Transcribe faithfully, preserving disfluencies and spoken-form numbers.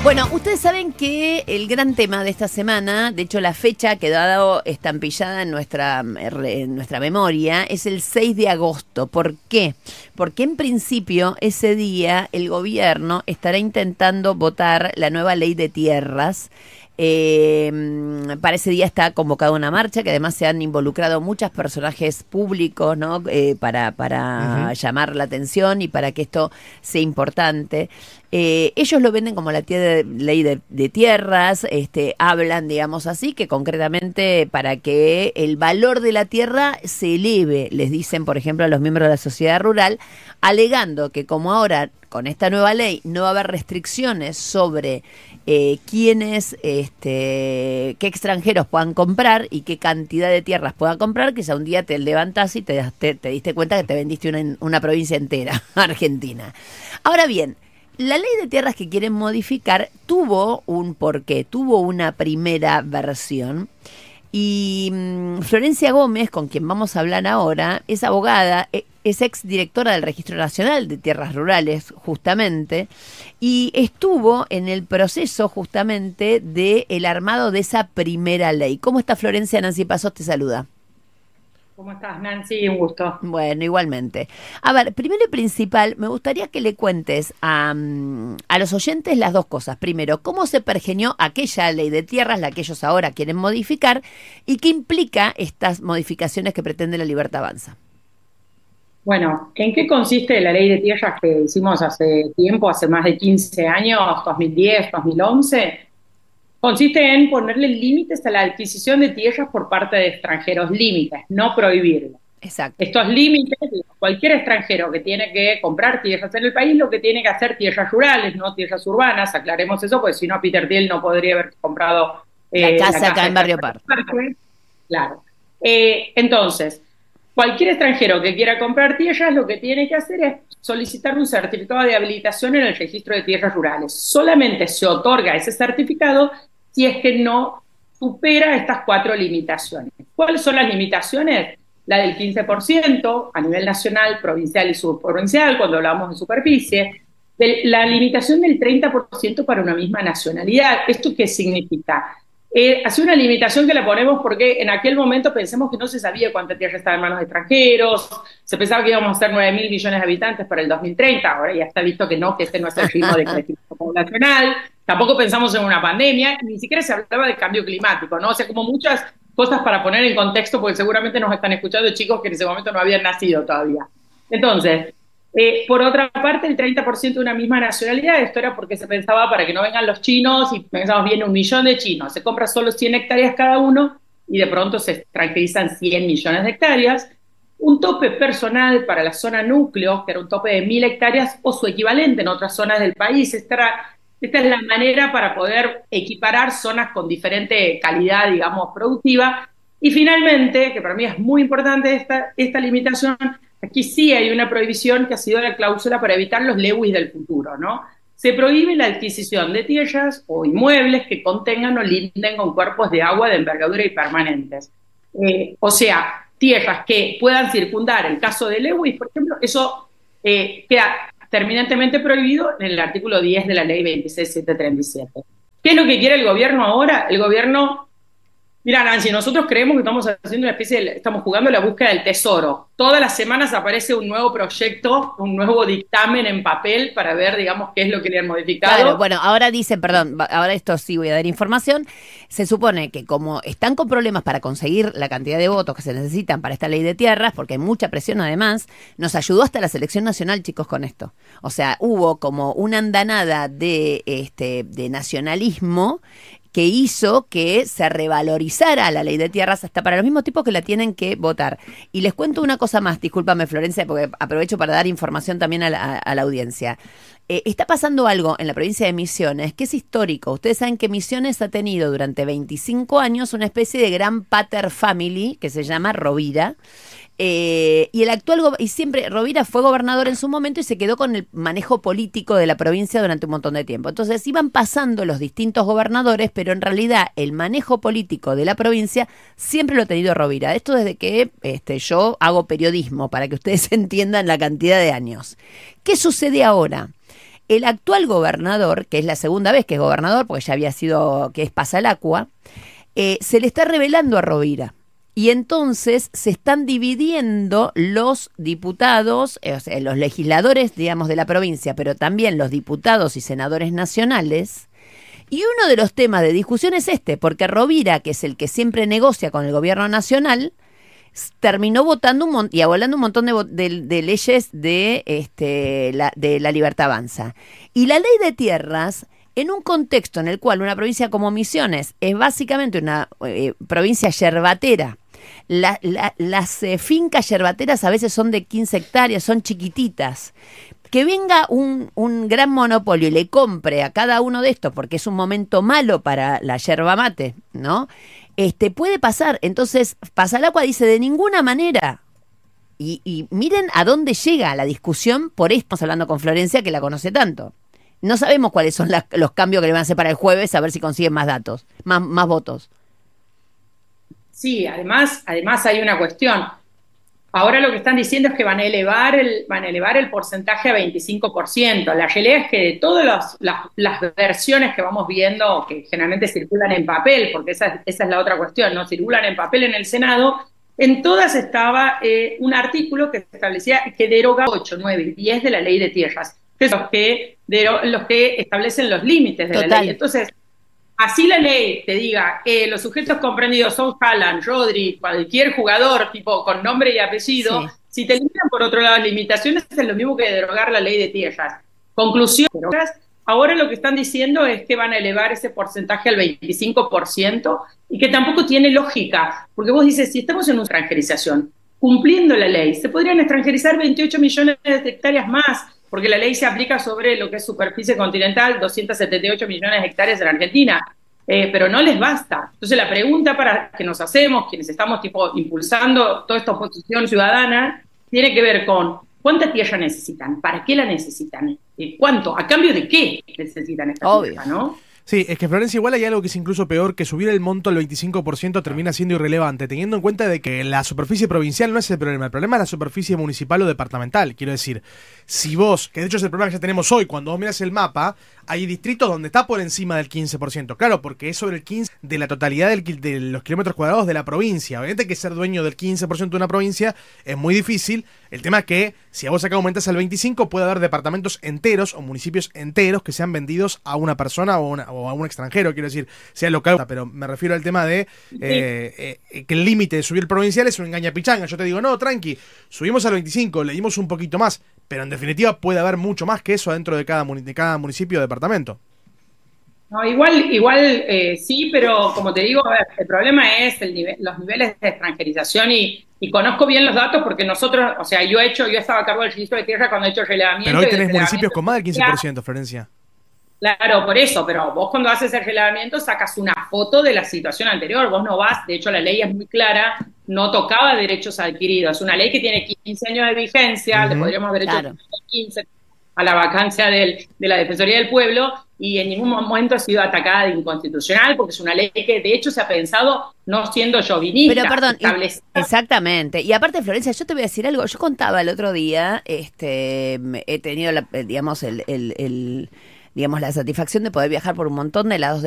Bueno, ustedes saben que el gran tema de esta semana, de hecho la fecha ha quedado estampillada en nuestra, en nuestra memoria, es el seis de agosto. ¿Por qué? Porque en principio ese día el gobierno estará intentando votar la nueva ley de tierras. Eh, para ese día está convocada una marcha que además se han involucrado muchos personajes públicos, ¿no? Eh, para, para uh-huh. llamar la atención y para que esto sea importante. Eh, ellos lo venden como la tie- ley de, de tierras, este, hablan, digamos así, que concretamente para que el valor de la tierra se eleve, les dicen, por ejemplo, a los miembros de la sociedad rural, alegando que como ahora con esta nueva ley no va a haber restricciones sobre eh, quiénes, este, qué extranjeros puedan comprar y qué cantidad de tierras puedan comprar, que ya un día te levantás y te, te, te diste cuenta que te vendiste una, una provincia entera, Argentina. Ahora bien, la ley de tierras que quieren modificar tuvo un porqué, tuvo una primera versión. Y mmm, Florencia Gómez, con quien vamos a hablar ahora, es abogada, es exdirectora del Registro Nacional de Tierras Rurales, justamente, y estuvo en el proceso justamente del armado de esa primera ley. ¿Cómo está Florencia? Nancy Pasos te saluda. ¿Cómo estás, Nancy? Un gusto. Bueno, igualmente. A ver, primero y principal, me gustaría que le cuentes a, a los oyentes las dos cosas. Primero, cómo se pergenió aquella ley de tierras, la que ellos ahora quieren modificar, y qué implica estas modificaciones que pretende la Libertad Avanza. Bueno, ¿en qué consiste la ley de tierras que hicimos hace tiempo, hace más de quince años, dos mil diez, dos mil once? Consiste en ponerle límites a la adquisición de tierras por parte de extranjeros, límites, no prohibirlo. Exacto. Estos límites, cualquier extranjero que tiene que comprar tierras en el país, lo que tiene que hacer tierras rurales, no tierras urbanas, aclaremos eso, porque si no Peter Thiel no podría haber comprado eh, la, casa la casa acá en Barrio Parque. Claro. Eh, entonces, cualquier extranjero que quiera comprar tierras, lo que tiene que hacer es solicitar un certificado de habilitación en el registro de tierras rurales. Solamente se otorga ese certificado si es que no supera estas cuatro limitaciones. ¿Cuáles son las limitaciones? La del quince por ciento a nivel nacional, provincial y subprovincial, cuando hablamos de superficie. De la limitación del treinta por ciento para una misma nacionalidad. ¿Esto qué significa? Eh, ha sido una limitación que la ponemos porque en aquel momento pensemos que no se sabía cuánta tierra estaba en manos de extranjeros, se pensaba que íbamos a ser nueve mil millones de habitantes para el dos mil treinta, ahora ya está visto que no, que este no es el ritmo de crecimiento poblacional, tampoco pensamos en una pandemia, ni siquiera se hablaba de cambio climático, ¿no? O sea, como muchas cosas para poner en contexto, porque seguramente nos están escuchando chicos que en ese momento no habían nacido todavía. Entonces, Eh, por otra parte, el treinta por ciento de una misma nacionalidad, esto era porque se pensaba para que no vengan los chinos y pensamos, viene un millón de chinos, se compra solo cien hectáreas cada uno y de pronto se extranjerizan cien millones de hectáreas. Un tope personal para la zona núcleo, que era un tope de mil hectáreas o su equivalente en otras zonas del país. Esta, era, esta es la manera para poder equiparar zonas con diferente calidad, digamos, productiva. Y finalmente, que para mí es muy importante esta, esta limitación, aquí sí hay una prohibición que ha sido la cláusula para evitar los leguis del futuro, ¿no? Se prohíbe la adquisición de tierras o inmuebles que contengan o linden con cuerpos de agua de envergadura y permanentes. Eh, o sea, tierras que puedan circundar el caso de leguis, por ejemplo, eso eh, queda terminantemente prohibido en el artículo diez de la ley veintiséis mil setecientos treinta y siete. ¿Qué es lo que quiere el gobierno ahora? El gobierno... Mira, Nancy, nosotros creemos que estamos haciendo una especie de, estamos jugando la búsqueda del tesoro. Todas las semanas aparece un nuevo proyecto, un nuevo dictamen en papel para ver, digamos, qué es lo que le han modificado. Claro, bueno, ahora dicen, perdón, ahora esto sí voy a dar información, se supone que como están con problemas para conseguir la cantidad de votos que se necesitan para esta ley de tierras, porque hay mucha presión además, nos ayudó hasta la selección nacional, chicos, con esto. O sea, hubo como una andanada de, este, de nacionalismo que hizo que se revalorizara la ley de tierras hasta para los mismos tipos que la tienen que votar. Y les cuento una cosa más, discúlpame Florencia, porque aprovecho para dar información también a la, a la audiencia. Eh, está pasando algo en la provincia de Misiones que es histórico. Ustedes saben que Misiones ha tenido durante veinticinco años una especie de gran pater family que se llama Rovira. Eh, y el actual go- y siempre Rovira fue gobernador en su momento y se quedó con el manejo político de la provincia durante un montón de tiempo. Entonces iban pasando los distintos gobernadores, pero en realidad el manejo político de la provincia siempre lo ha tenido Rovira. Esto desde que este, yo hago periodismo, para que ustedes entiendan la cantidad de años. ¿Qué sucede ahora? el actual gobernador, que es la segunda vez que es gobernador, porque ya había sido, que es Pasalacqua, eh, se le está revelando a Rovira. Y entonces se están dividiendo los diputados, eh, o sea, los legisladores, digamos, de la provincia, pero también los diputados y senadores nacionales. Y uno de los temas de discusión es este, porque Rovira, que es el que siempre negocia con el gobierno nacional, terminó votando un mon- y abolando un montón de, de, de leyes de, este, la, de la Libertad Avanza. Y la ley de tierras, en un contexto en el cual una provincia como Misiones es básicamente una eh, provincia yerbatera, la, la, las eh, fincas yerbateras a veces son de quince hectáreas, son chiquititas. Que venga un, un gran monopolio y le compre a cada uno de estos, porque es un momento malo para la yerba mate, ¿no? Este, puede pasar. Entonces, Pasalacqua dice, de ninguna manera. Y, y miren a dónde llega la discusión, por eso estamos hablando con Florencia, que la conoce tanto. No sabemos cuáles son la, los cambios que le van a hacer para el jueves, a ver si consiguen más datos, más, más votos. Sí, además, además hay una cuestión. Ahora lo que están diciendo es que van a elevar el, van a elevar el porcentaje a veinticinco por ciento. La realidad es que de todas las, las, las versiones que vamos viendo, que generalmente circulan en papel, porque esa, esa es la otra cuestión, ¿no? Circulan en papel en el Senado, en todas estaba eh, un artículo que establecía que deroga ocho, nueve y diez de la ley de tierras, que son los que, dero, los que establecen los límites de Total. la ley. Entonces, así la ley te diga que eh, los sujetos comprendidos son Haaland, Rodri, cualquier jugador tipo con nombre y apellido, sí. Si te limitan por otro lado las limitaciones es lo mismo que derogar la ley de tierras. Conclusión, ahora lo que están diciendo es que van a elevar ese porcentaje al veinticinco por ciento y que tampoco tiene lógica, porque vos dices, si estamos en una extranjerización, cumpliendo la ley, se podrían extranjerizar veintiocho millones de hectáreas más, porque la ley se aplica sobre lo que es superficie continental, doscientos setenta y ocho millones de hectáreas en Argentina, eh, pero no les basta. Entonces la pregunta para que nos hacemos, quienes estamos tipo impulsando toda esta oposición ciudadana, tiene que ver con cuánta tierra necesitan, para qué la necesitan, eh, cuánto, a cambio de qué necesitan esta Obvio. tierra, ¿no? Sí, es que Florencia, igual hay algo que es incluso peor, que subir el monto al veinticinco por ciento termina siendo irrelevante, teniendo en cuenta de que la superficie provincial no es el problema, el problema es la superficie municipal o departamental. Quiero decir, si vos, que de hecho es el problema que ya tenemos hoy, cuando vos miras el mapa, hay distritos donde está por encima del quince por ciento. Claro, porque es sobre el quince por ciento de la totalidad del, de los kilómetros cuadrados de la provincia. Obviamente que ser dueño del quince por ciento de una provincia es muy difícil. El tema es que si a vos acá aumentás al veinticinco por ciento, puede haber departamentos enteros o municipios enteros que sean vendidos a una persona o, una, o a un extranjero, quiero decir, sea local. Pero me refiero al tema de eh, eh, que el límite de subir el provincial es un engañapichanga. Yo te digo, no, tranqui, subimos al veinticinco, le dimos un poquito más, pero en definitiva puede haber mucho más que eso adentro de cada, de cada municipio o departamento. No, igual, igual eh, sí, pero como te digo, a ver, el problema es el nivel, los niveles de extranjerización y, y conozco bien los datos porque nosotros, o sea, yo he hecho, yo estaba a cargo del registro de tierra cuando he hecho el relevamiento. Pero hoy tenés municipios con más del quince por ciento, Florencia. Claro, por eso, pero vos cuando haces el relevamiento sacas una foto de la situación anterior, vos no vas, de hecho la ley es muy clara, no tocaba derechos adquiridos, es una ley que tiene quince años de vigencia, uh-huh. Le podríamos haber hecho claro. quince a la vacancia del, de la Defensoría del Pueblo y en ningún momento ha sido atacada de inconstitucional porque es una ley que de hecho se ha pensado no siendo chauvinista. Pero perdón, y, exactamente. Y aparte, Florencia, yo te voy a decir algo. Yo contaba el otro día, este, he tenido, la, digamos, el, el, el, digamos, la satisfacción de poder viajar por un montón de lados de